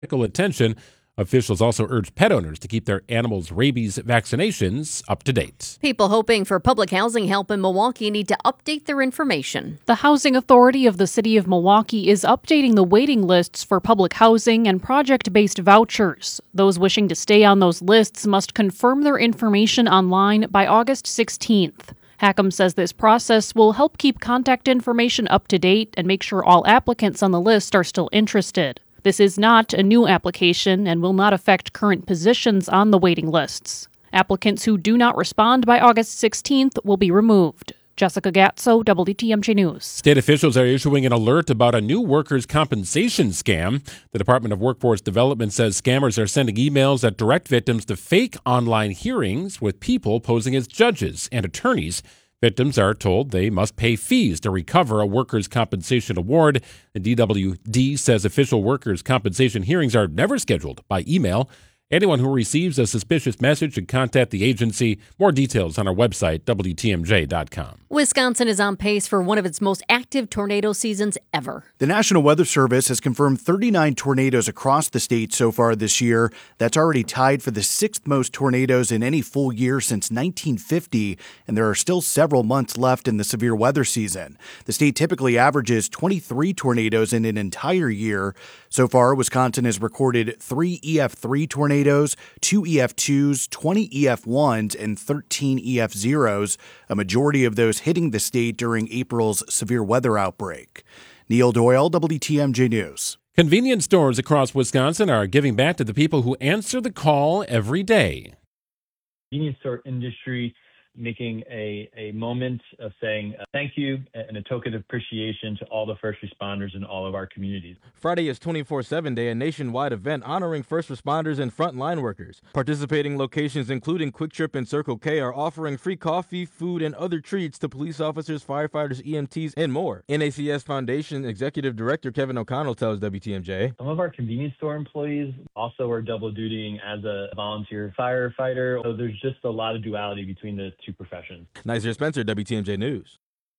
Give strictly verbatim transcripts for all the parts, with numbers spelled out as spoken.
medical attention. Officials also urge pet owners to keep their animals' rabies vaccinations up to date. People hoping for public housing help in Milwaukee need to update their information. The Housing Authority of the City of Milwaukee is updating the waiting lists for public housing and project-based vouchers. Those wishing to stay on those lists must confirm their information online by August sixteenth. Hackham says this process will help keep contact information up to date and make sure all applicants on the list are still interested. This is not a new application and will not affect current positions on the waiting lists. Applicants who do not respond by August sixteenth will be removed. Jessica Gatso, W T M J News. State officials are issuing an alert about a new workers' compensation scam. The Department of Workforce Development says scammers are sending emails that direct victims to fake online hearings with people posing as judges and attorneys. Victims are told they must pay fees to recover a workers' compensation award. The D W D says official workers' compensation hearings are never scheduled by email. Anyone who receives a suspicious message should contact the agency. More details on our website, W T M J dot com. Wisconsin is on pace for one of its most active tornado seasons ever. The National Weather Service has confirmed thirty-nine tornadoes across the state so far this year. That's already tied for the sixth most tornadoes in any full year since nineteen fifty, and there are still several months left in the severe weather season. The state typically averages twenty-three tornadoes in an entire year. So far, Wisconsin has recorded three E F three tornadoes, two E F twos, twenty E F ones, and thirteen E F zeros, a majority of those hitting the state during April's severe weather outbreak. Neil Doyle, W T M J News. Convenience stores across Wisconsin are giving back to the people who answer the call every day. Convenience store industry making a, a moment of saying uh, thank you and a token of appreciation to all the first responders in all of our communities. Friday is twenty-four seven Day, a nationwide event honoring first responders and frontline workers. Participating locations, including Quick Trip and Circle K, are offering free coffee, food, and other treats to police officers, firefighters, E M Ts, and more. N A C S Foundation Executive Director Kevin O'Connell tells W T M J. Some of our convenience store employees also are double dutying as a volunteer firefighter, so there's just a lot of duality between the two professions. Nizer Spencer, W T M J News.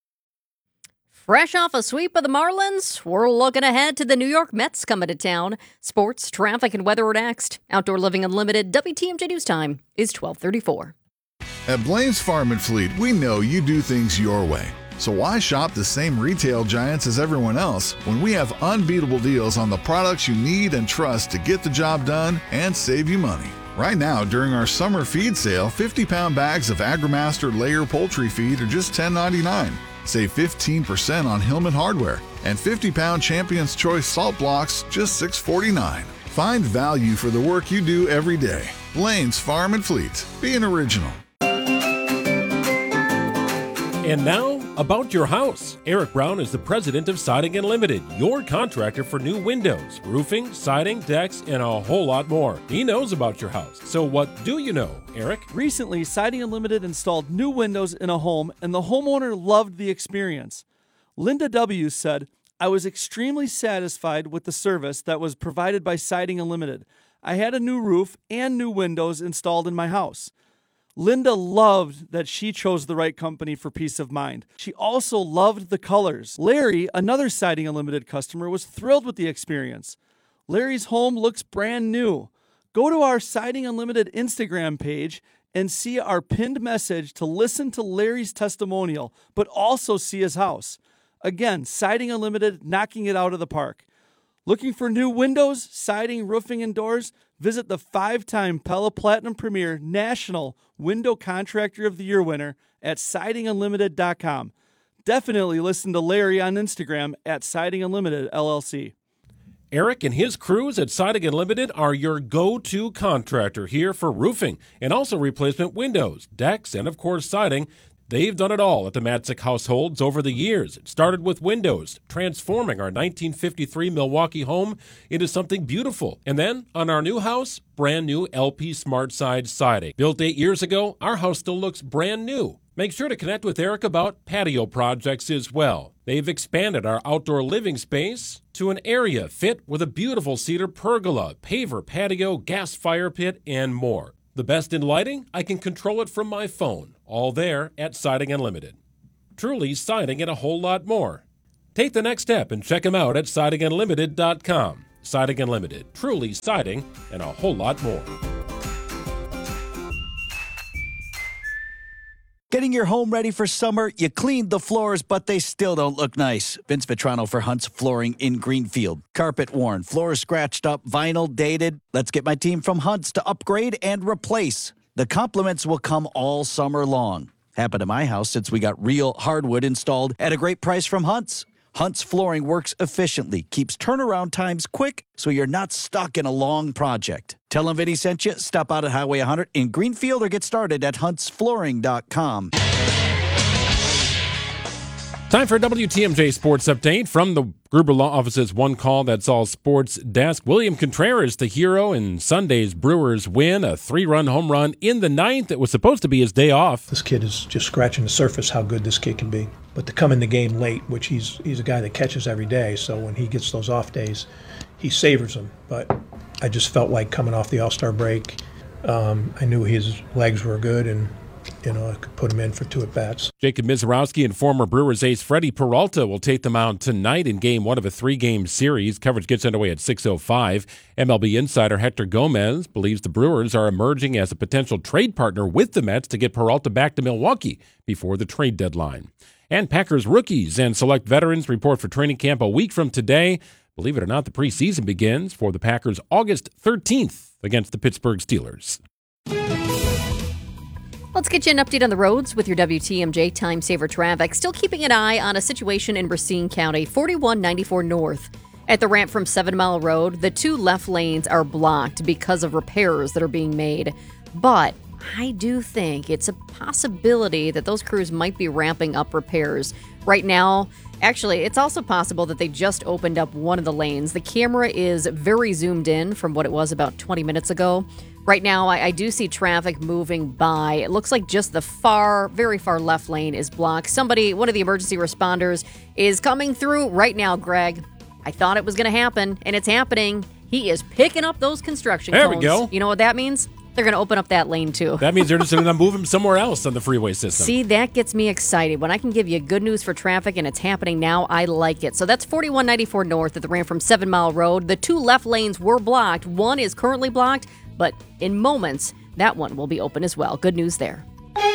Fresh off a sweep of the Marlins, we're looking ahead to the New York Mets coming to town. Sports, traffic, and weather are next. Outdoor Living Unlimited, W T M J News Time is twelve thirty-four. At Blaine's Farm and Fleet, we know you do things your way. So why shop the same retail giants as everyone else when we have unbeatable deals on the products you need and trust to get the job done and save you money? Right now, during our summer feed sale, fifty-pound bags of AgriMaster layer poultry feed are just ten ninety-nine. Save fifteen percent on Hillman hardware, and fifty-pound Champion's Choice salt blocks just six forty-nine. Find value for the work you do every day. Blaine's Farm and Fleet. Be an original. And now, about your house. Eric Brown is the president of Siding Unlimited, your contractor for new windows, roofing, siding, decks, and a whole lot more. He knows about your house. So what do you know, Eric? Recently, Siding Unlimited installed new windows in a home, and the homeowner loved the experience. Linda W. said, "I was extremely satisfied with the service that was provided by Siding Unlimited. I had a new roof and new windows installed in my house." Linda loved that she chose the right company for peace of mind. She also loved the colors. Larry, another Siding Unlimited customer, was thrilled with the experience. Larry's home looks brand new. Go to our Siding Unlimited Instagram page and see our pinned message to listen to Larry's testimonial, but also see his house. Again, Siding Unlimited, knocking it out of the park. Looking for new windows, siding, roofing, and doors? Visit the five-time Pella Platinum Premier National Window Contractor of the Year winner at siding unlimited dot com. Definitely listen to Larry on Instagram at Siding Unlimited L L C. Eric and his crews at Siding Unlimited are your go-to contractor here for roofing and also replacement windows, decks, and of course siding. They've done it all at the Matzik households over the years. It started with windows, transforming our nineteen fifty-three Milwaukee home into something beautiful. And then, on our new house, brand new L P SmartSide siding. Built eight years ago, our house still looks brand new. Make sure to connect with Eric about patio projects as well. They've expanded our outdoor living space to an area fit with a beautiful cedar pergola, paver patio, gas fire pit, and more. The best in lighting? I can control it from my phone. All there at Siding Unlimited. Truly siding and a whole lot more. Take the next step and check them out at siding unlimited dot com. Siding Unlimited. Truly siding and a whole lot more. Getting your home ready for summer, you cleaned the floors, but they still don't look nice. Vince Vitrano for Hunt's Flooring in Greenfield. Carpet worn, floors scratched up, vinyl dated. Let's get my team from Hunt's to upgrade and replace. The compliments will come all summer long. Happened to my house since we got real hardwood installed at a great price from Hunt's. Hunt's Flooring works efficiently, keeps turnaround times quick, so you're not stuck in a long project. Tell them Vinny sent you. Stop out at Highway one hundred in Greenfield or get started at hunts flooring dot com. Time for a W T M J Sports Update from the Gruber Law Office's One Call That's All Sports desk. William Contreras, the hero in Sunday's Brewers win, a three-run home run in the ninth. It was supposed to be his day off. This kid is just scratching the surface how good this kid can be. But to come in the game late, which he's he's a guy that catches every day, so when he gets those off days, he savors them. But I just felt like coming off the All-Star break, um, I knew his legs were good, and you know, I could put him in for two at-bats. Jacob Mizorowski and former Brewers ace Freddie Peralta will take the mound tonight in game one of a three-game series. Coverage gets underway at six oh five. M L B insider Hector Gomez believes the Brewers are emerging as a potential trade partner with the Mets to get Peralta back to Milwaukee before the trade deadline. And Packers rookies and select veterans report for training camp a week from today. Believe it or not, the preseason begins for the Packers August thirteenth against the Pittsburgh Steelers. Let's get you an update on the roads with your W T M J Time Saver Traffic. Still keeping an eye on a situation in Racine County, forty-one ninety-four North. At the ramp from Seven Mile Road, the two left lanes are blocked because of repairs that are being made. But I do think it's a possibility that those crews might be ramping up repairs. Right now, actually, it's also possible that they just opened up one of the lanes. The camera is very zoomed in from what it was about twenty minutes ago. Right now, I, I do see traffic moving by. It looks like just the far, very far left lane is blocked. Somebody, one of the emergency responders, is coming through right now, Greg. I thought it was going to happen, and it's happening. He is picking up those construction There cones. we go. You know what that means? They're going to open up that lane, too. That means they're just going to move him somewhere else on the freeway system. See, that gets me excited. When I can give you good news for traffic and it's happening now, I like it. So that's forty-one ninety-four North at the ramp from Seven Mile Road. The two left lanes were blocked. One is currently blocked, but in moments, that one will be open as well. Good news there.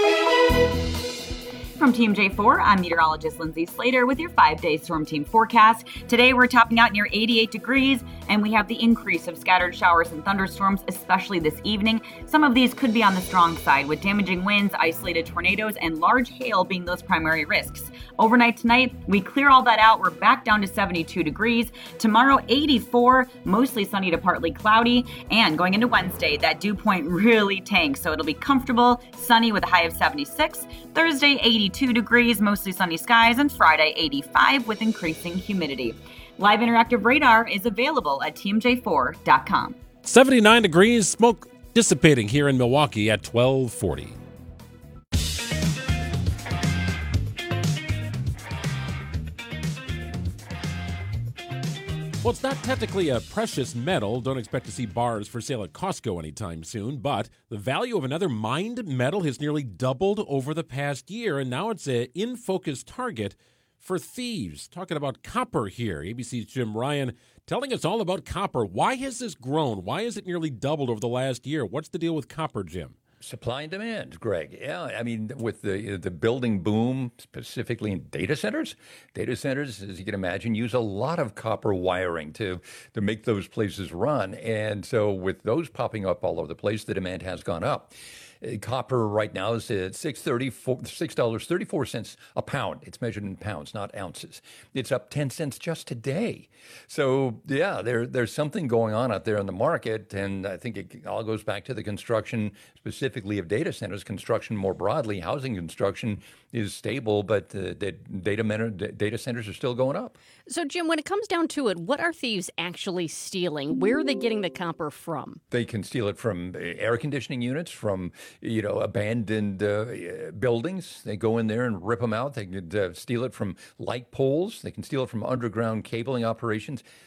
From T M J four, I'm meteorologist Lindsay Slater with your five-day storm team forecast. Today, we're topping out near eighty-eight degrees, and we have the increase of scattered showers and thunderstorms, especially this evening. Some of these could be on the strong side, with damaging winds, isolated tornadoes, and large hail being those primary risks. Overnight tonight, we clear all that out. We're back down to seventy-two degrees. Tomorrow, eighty-four, mostly sunny to partly cloudy. And going into Wednesday, that dew point really tanks, so it'll be comfortable, sunny with a high of seventy-six. Thursday, eighty-two degrees, mostly sunny skies, and Friday, eighty-five with increasing humidity. Live interactive radar is available at T M J four dot com. seventy-nine degrees, smoke dissipating here in Milwaukee at twelve forty. Well, it's not technically a precious metal. Don't expect to see bars for sale at Costco anytime soon. But the value of another mined metal has nearly doubled over the past year, and now it's an in-focus target for thieves. Talking about copper here. A B C's Jim Ryan telling us all about copper. Why has this grown? Why has it nearly doubled over the last year? What's the deal with copper, Jim? Supply and demand, Greg. Yeah, I mean, with the the building boom, specifically in data centers, data centers, as you can imagine, use a lot of copper wiring to to make those places run. And so with those popping up all over the place, the demand has gone up. Copper right now is at six dollars and thirty-four cents a pound. It's measured in pounds, not ounces. It's up ten cents just today. So, yeah, there, there's something going on out there in the market, and I think it all goes back to the construction, specifically of data centers. Construction more broadly, housing construction is stable, but uh, the data, data centers are still going up. So, Jim, when it comes down to it, what are thieves actually stealing? Where are they getting the copper from? They can steal it from air conditioning units, from you know abandoned uh, buildings. They go in there and rip them out. They can uh, steal it from light poles. They can steal it from underground cabling operations.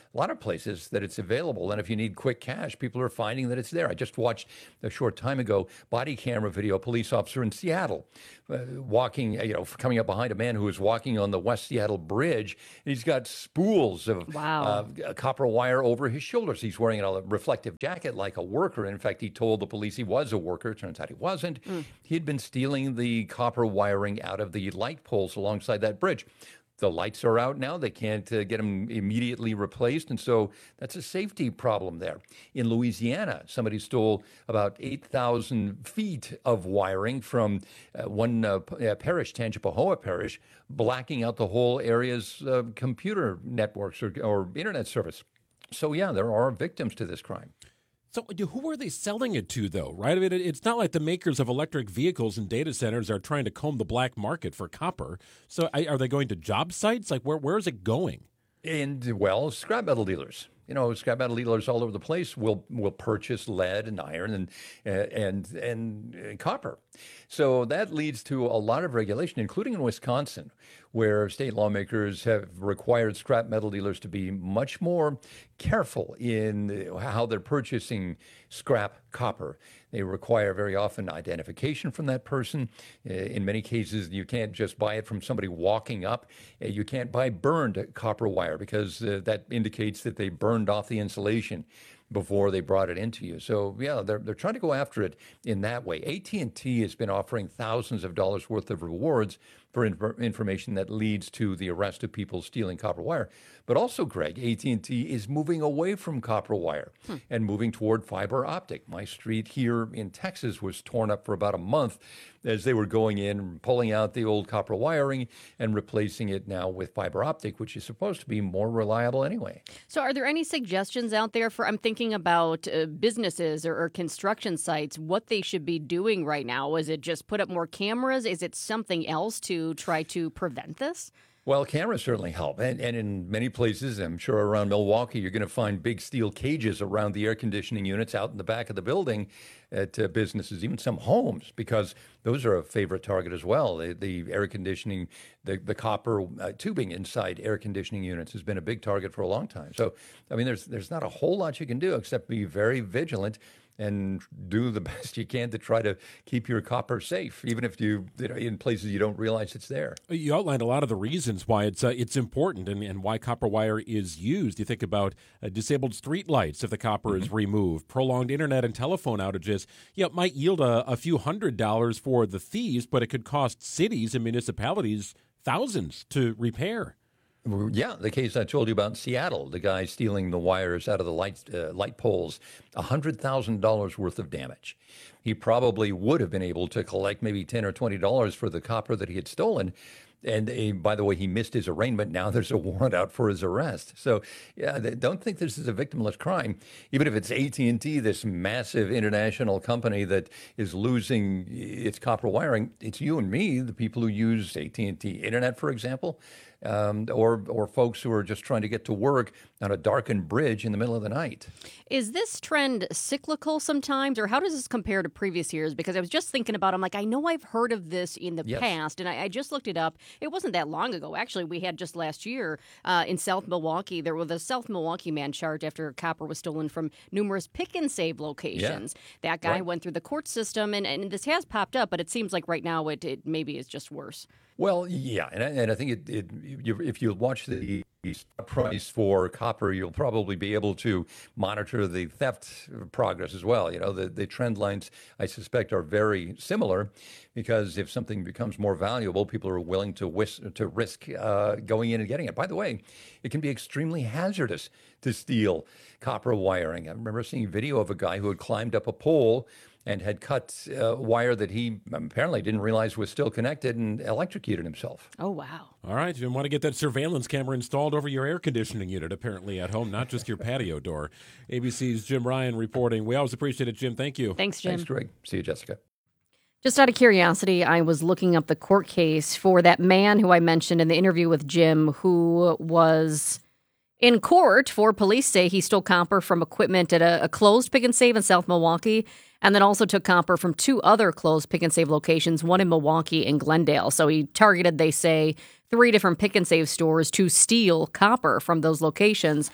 a lot of places that it's available. And if you need quick cash, people are finding that it's there. I just watched a short time ago body camera video, a police officer in Seattle uh, walking, you know, coming up behind a man who was walking on the West Seattle Bridge. And he's got spools of Wow. uh, copper wire over his shoulders. He's wearing a reflective jacket like a worker. In fact, he told the police he was a worker. Turns out he wasn't. Mm. He had been stealing the copper wiring out of the light poles alongside that bridge. The lights are out now. They can't uh, get them immediately replaced. And so that's a safety problem there. In Louisiana, somebody stole about eight thousand feet of wiring from uh, one uh, parish, Tangipahoa Parish, blacking out the whole area's uh, computer networks or, or internet service. So, yeah, there are victims to this crime. So who are they selling it to, though, right? I mean, it's not like the makers of electric vehicles and data centers are trying to comb the black market for copper. So are they going to job sites? Like, where where is it going? And, well, scrap metal dealers. You know, scrap metal dealers all over the place will will purchase lead and iron and and and, and copper. So that leads to a lot of regulation, including in Wisconsin, where state lawmakers have required scrap metal dealers to be much more careful in how they're purchasing scrap copper. They require very often identification from that person. In many cases, you can't just buy it from somebody walking up. You can't buy burned copper wire because uh, that indicates that they burned off the insulation before they brought it into you. So, yeah, they're they're trying to go after it in that way. A T and T has been offering thousands of dollars worth of rewards for inf- information that leads to the arrest of people stealing copper wire. But also, Greg, A T and T is moving away from copper wire hmm. and moving toward fiber optic. My street here in Texas was torn up for about a month as they were going in, pulling out the old copper wiring and replacing it now with fiber optic, which is supposed to be more reliable anyway. So are there any suggestions out there for, I'm thinking about uh, businesses or, or construction sites, what they should be doing right now? Is it just put up more cameras? Is it something else to try to prevent this? Well, cameras certainly help. And, and in many places, I'm sure around Milwaukee, you're going to find big steel cages around the air conditioning units out in the back of the building at uh, businesses, even some homes, because those are a favorite target as well. The, the air conditioning, the, the copper uh, tubing inside air conditioning units has been a big target for a long time. So, I mean, there's there's not a whole lot you can do except be very vigilant and do the best you can to try to keep your copper safe, even if you, you know, in places you don't realize it's there. You outlined a lot of the reasons why it's uh, it's important and, and why copper wire is used. You think about uh, disabled street lights if the copper mm-hmm. is removed, prolonged internet and telephone outages. Yeah, it might yield a, a few hundred dollars for the thieves, but it could cost cities and municipalities thousands to repair. Yeah, the case I told you about in Seattle, the guy stealing the wires out of the light uh, light poles, one hundred thousand dollars worth of damage. He probably would have been able to collect maybe ten or twenty dollars for the copper that he had stolen. And uh, by the way, he missed his arraignment. Now there's a warrant out for his arrest. So, yeah, don't think this is a victimless crime. Even if it's A T and T, this massive international company that is losing its copper wiring, it's you and me, the people who use A T and T Internet, for example, um, or or folks who are just trying to get to work on a darkened bridge in the middle of the night. Is this trend cyclical sometimes, or how does this compare to previous years? Because I was just thinking about it. I'm like, I know I've heard of this in the yes. past, and I, I just looked it up. It wasn't that long ago. Actually, we had just last year uh, in South Milwaukee, there was a South Milwaukee man charged after copper was stolen from numerous pick and save locations. Yeah. That guy right. went through the court system, and, and this has popped up, but it seems like right now it, it maybe is just worse. Well, yeah, and I, and I think it, it you, if you watch the price for copper, you'll probably be able to monitor the theft progress as well. You know, the, the trend lines, I suspect, are very similar because if something becomes more valuable, people are willing to whis- to risk uh, going in and getting it. By the way, it can be extremely hazardous to steal copper wiring. I remember seeing a video of a guy who had climbed up a pole and had cut uh, wire that he apparently didn't realize was still connected and electrocuted himself. Oh, wow. All right. You want to get that surveillance camera installed over your air conditioning unit, apparently, at home, not just your patio door. A B C's Jim Ryan reporting. We always appreciate it, Jim. Thank you. Thanks, Jim. Thanks, Greg. See you, Jessica. Just out of curiosity, I was looking up the court case for that man who I mentioned in the interview with Jim who was in court for police say he stole copper from equipment at a, a closed pick and save in South Milwaukee, and then also took copper from two other closed pick and save locations, one in Milwaukee and Glendale. So he targeted, they say, three different pick and save stores to steal copper from those locations.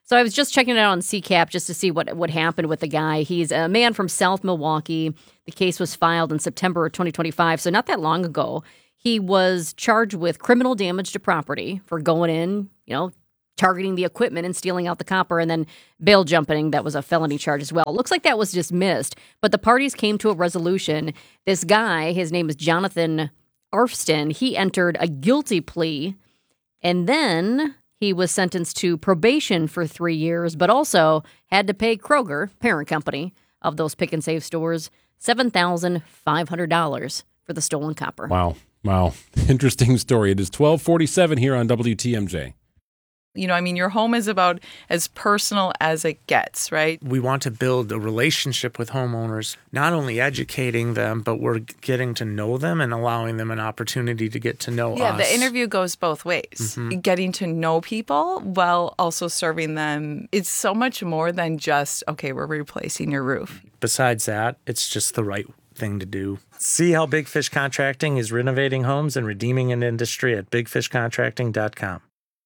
So I was just checking it out on C CAP just to see what, what happened with the guy. He's a man from South Milwaukee. The case was filed in September of twenty twenty-five, so not that long ago. He was charged with criminal damage to property for going in, you know, targeting the equipment and stealing out the copper, and then bail jumping. That was a felony charge as well. It looks like that was dismissed, but the parties came to a resolution. This guy, his name is Jonathan Arfston, he entered a guilty plea, and then he was sentenced to probation for three years, but also had to pay Kroger, parent company of those Pick and Save stores, seven thousand five hundred dollars for the stolen copper. Wow. Wow. Interesting story. It is twelve forty-seven here on W T M J. You know, I mean, your home is about as personal as it gets, right? We want to build a relationship with homeowners, not only educating them, but we're getting to know them and allowing them an opportunity to get to know yeah, us. Yeah, the interview goes both ways. Mm-hmm. Getting to know people while also serving them. It's so much more than just, okay, we're replacing your roof. Besides that, it's just the right thing to do. See how Big Fish Contracting is renovating homes and redeeming an industry at big fish contracting dot com.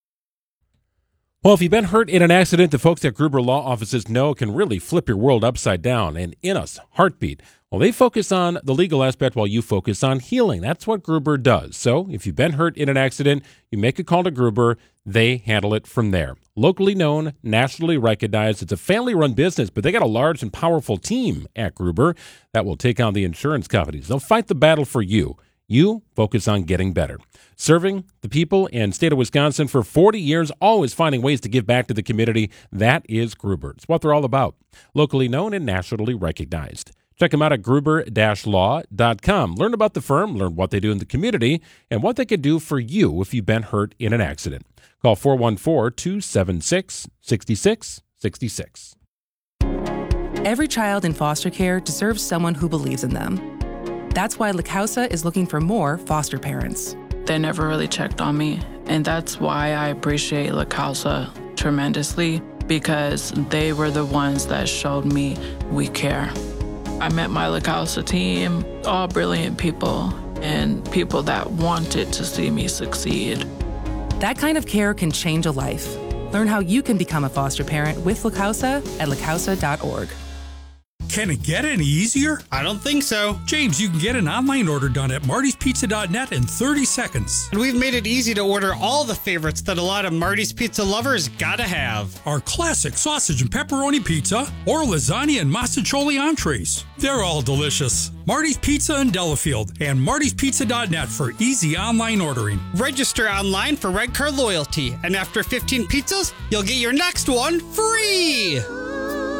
Well, if you've been hurt in an accident, the folks at Gruber Law Offices know it can really flip your world upside down and in a heartbeat. Well, they focus on the legal aspect while you focus on healing. That's what Gruber does. So if you've been hurt in an accident, you make a call to Gruber. They handle it from there. Locally known, nationally recognized. It's a family-run business, but they got a large and powerful team at Gruber that will take on the insurance companies. They'll fight the battle for you. You focus on getting better. Serving the people and state of Wisconsin for forty years, always finding ways to give back to the community. That is Gruber. It's what they're all about. Locally known and nationally recognized. Check them out at gruber dash law dot com. Learn about the firm, learn what they do in the community, and what they could do for you if you've been hurt in an accident. Call four one four, two seven six, six six six six. Every child in foster care deserves someone who believes in them. That's why La Causa is looking for more foster parents. They never really checked on me, and that's why I appreciate La Causa tremendously, because they were the ones that showed me we care. I met my La Causa team, all brilliant people, and people that wanted to see me succeed. That kind of care can change a life. Learn how you can become a foster parent with La Causa at la causa dot org. Can it get any easier? I don't think so. James, you can get an online order done at martys pizza dot net in thirty seconds. And we've made it easy to order all the favorites that a lot of Marty's Pizza lovers gotta have. Our classic sausage and pepperoni pizza or lasagna and masticholi entrees. They're all delicious. Marty's Pizza in Delafield and martys pizza dot net for easy online ordering. Register online for Red Card Loyalty, and after fifteen pizzas, you'll get your next one free!